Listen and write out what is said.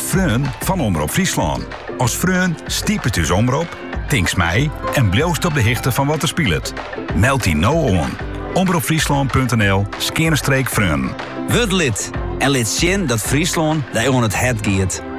Freun van Omroep Friesland. Als Freun stiep het dus omroep, tinks mij en bloost op de hichte van wat er speelt. Meld die nou on. omroepfriesland.nl/Freun. Word lid en lid zien dat Friesland daar on het het giet.